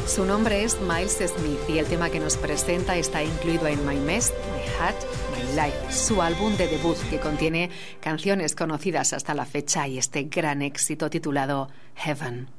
Su nombre es Miles Smith y el tema que nos presenta está incluido en My Mess, My Heart, My Life, su álbum de debut que contiene canciones conocidas hasta la fecha y este gran éxito titulado Heaven.